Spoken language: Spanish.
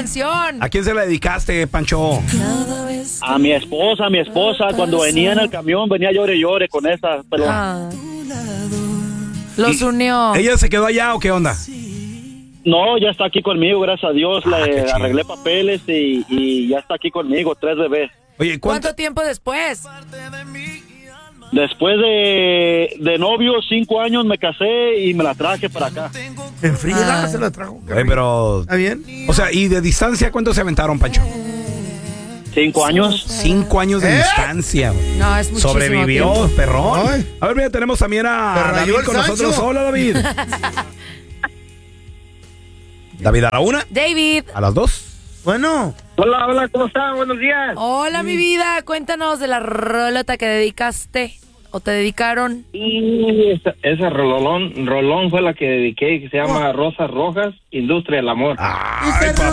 canción? ¿A quién se la dedicaste, Pancho? A mi esposa, cuando venía en el camión, venía llore con esa. Pero... Los unió. ¿Ella se quedó allá o qué onda? No, ya está aquí conmigo, gracias a Dios. Le arreglé papeles y ya está aquí conmigo, 3 bebés. Oye, ¿cuánto tiempo después? Después de novio, 5 años, me casé y me la traje para acá. ¿En friega se la trajo? Pero... ¿Está bien? O sea, ¿y de distancia cuánto se aventaron, Pancho? 5 años. 5 años de distancia. No, es muchísimo Sobrevivió, tiempo. perrón. Ay. A ver, mira, tenemos también a David con nosotros. Hola, David. David, a la 1. David. A las 2. Bueno. Hola, ¿cómo están? Buenos días. Hola, mi vida. Cuéntanos de la rolota que dedicaste o te dedicaron. Y esa rolón fue la que dediqué, que se llama Rosas Rojas, Industria del Amor. Ay, papá.